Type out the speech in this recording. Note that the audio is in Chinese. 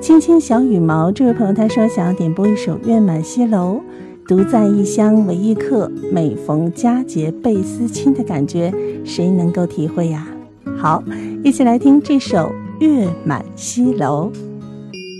青青小羽毛，这位朋友他说想要点播一首《月满西楼》，独在异乡为异客，每逢佳节倍思亲的感觉，谁能够体会呀？好，一起来听这首《月满西楼》。